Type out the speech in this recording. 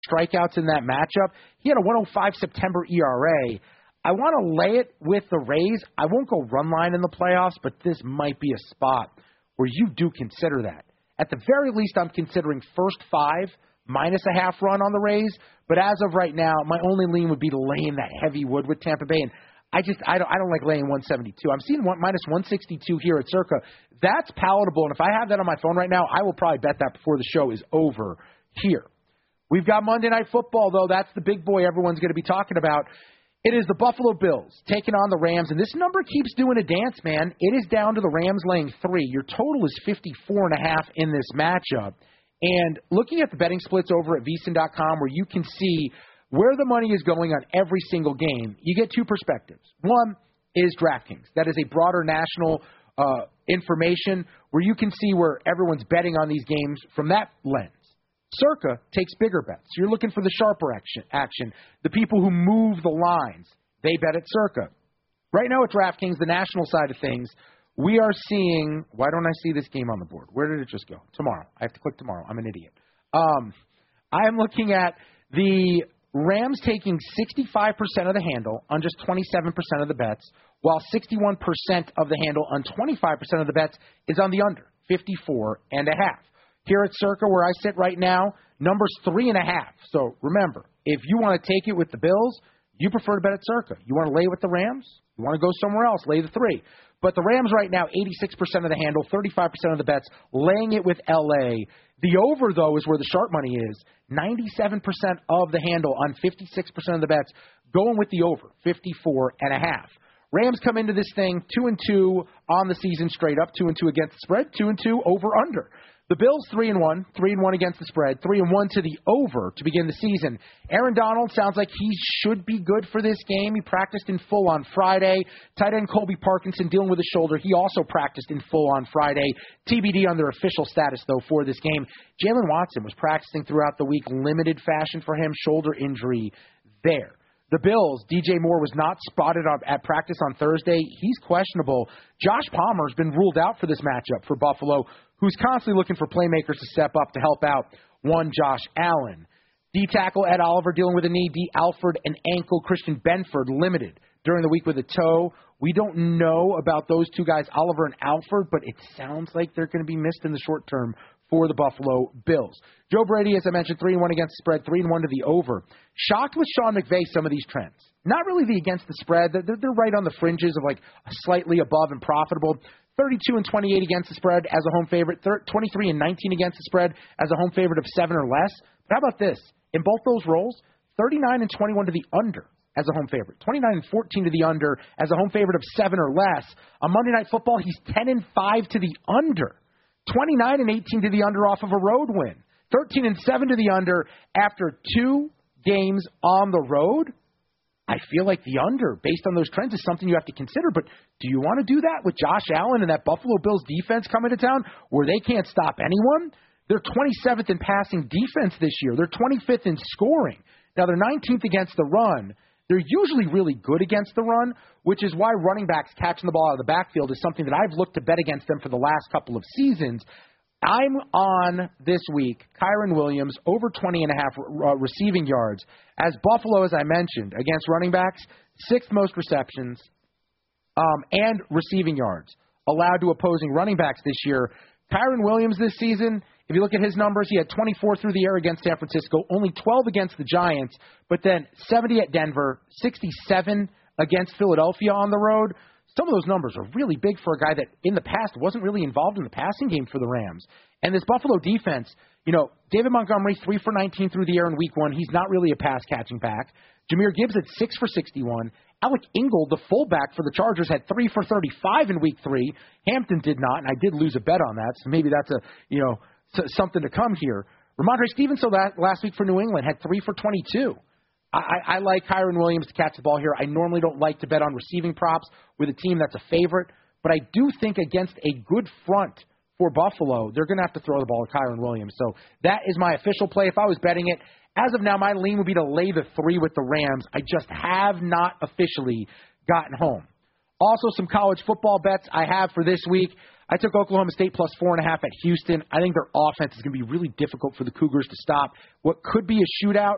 strikeouts in that matchup. He had a 105 September ERA. I want to lay it with the Rays. I won't go run line in the playoffs, but this might be a spot where you do consider that. At the very least, I'm considering first 5 minus a half run on the Rays. But as of right now, my only lean would be to lay in that heavy wood with Tampa Bay. And I don't like laying 172. I'm seeing minus 162 here at Circa. That's palatable. And if I have that on my phone right now, I will probably bet that before the show is over here. We've got Monday Night Football, though. That's the big boy everyone's going to be talking about. It is the Buffalo Bills taking on the Rams, and this number keeps doing a dance, man. It is down to the Rams laying 3. Your total is 54.5 in this matchup. And looking at the betting splits over at VSiN.com, where you can see where the money is going on every single game, you get 2 perspectives. One is DraftKings. That is a broader national information where you can see where everyone's betting on these games from that lens. Circa takes bigger bets. You're looking for the sharper action. The people who move the lines, they bet at Circa. Right now at DraftKings, the national side of things, we are seeing, why don't I see this game on the board? Where did it just go? Tomorrow. I have to click tomorrow. I'm an idiot. I am looking at the Rams taking 65% of the handle on just 27% of the bets, while 61% of the handle on 25% of the bets is on the under, 54.5. Here at Circa, where I sit right now, number's 3.5. So remember, if you want to take it with the Bills, you prefer to bet at Circa. You want to lay with the Rams? You want to go somewhere else, lay the 3. But the Rams right now, 86% of the handle, 35% of the bets, laying it with L.A. The over, though, is where the sharp money is. 97% of the handle on 56% of the bets, going with the over, 54.5. Rams come into this thing 2-2 on the season straight up, 2-2 against the spread, 2-2 over-under. The Bills 3-1, 3-1 against the spread, 3-1 to the over to begin the season. Aaron Donald sounds like he should be good for this game. He practiced in full on Friday. Tight end Colby Parkinson dealing with his shoulder. He also practiced in full on Friday. TBD on their official status, though, for this game. Jalen Watson was practicing throughout the week, limited fashion for him, shoulder injury there. The Bills, DJ Moore was not spotted at practice on Thursday. He's questionable. Josh Palmer has been ruled out for this matchup for Buffalo, who's constantly looking for playmakers to step up to help out one Josh Allen. D-tackle Ed Oliver dealing with a knee. D. Alford and ankle. Christian Benford limited during the week with a toe. We don't know about those two guys, Oliver and Alford, but it sounds like they're going to be missed in the short term for the Buffalo Bills. Joe Brady, as I mentioned, 3-1 against the spread, 3-1 to the over. Shocked with Sean McVay some of these trends. Not really the against the spread. They're right on the fringes of like slightly above and profitable. 32-28 against the spread as a home favorite. 23-19 against the spread as a home favorite of 7 or less. But how about this? In both those roles, 39-21 to the under as a home favorite. 29-14 to the under as a home favorite of 7 or less. On Monday Night Football, he's 10-5 to the under. 29-18 to the under off of a road win. 13-7 to the under after 2 games on the road. I feel like the under, based on those trends, is something you have to consider. But do you want to do that with Josh Allen and that Buffalo Bills defense coming to town where they can't stop anyone? They're 27th in passing defense this year. They're 25th in scoring. Now, they're 19th against the run. They're usually really good against the run, which is why running backs catching the ball out of the backfield is something that I've looked to bet against them for the last couple of seasons. I'm on this week, Kyren Williams, over 20.5 receiving yards. As Buffalo, as I mentioned, against running backs, 6th most receptions and receiving yards allowed to opposing running backs this year. Kyren Williams this season, if you look at his numbers, he had 24 through the air against San Francisco, only 12 against the Giants, but then 70 at Denver, 67 against Philadelphia on the road. Some of those numbers are really big for a guy that in the past wasn't really involved in the passing game for the Rams. And this Buffalo defense, David Montgomery, 3 for 19 through the air in week 1. He's not really a pass-catching back. Jahmyr Gibbs at 6 for 61. Alec Ingold, the fullback for the Chargers, had 3 for 35 in week 3. Hampton did not, and I did lose a bet on that, so maybe that's something to come here. Ramondre Stevenson last week for New England had 3 for 22. I like Kyren Williams to catch the ball here. I normally don't like to bet on receiving props with a team that's a favorite, but I do think against a good front for Buffalo, they're going to have to throw the ball at Kyren Williams. So that is my official play. If I was betting it, as of now, my lean would be to lay the 3 with the Rams. I just have not officially gotten home. Also, some college football bets I have for this week. I took Oklahoma State plus 4.5 at Houston. I think their offense is going to be really difficult for the Cougars to stop. What could be a shootout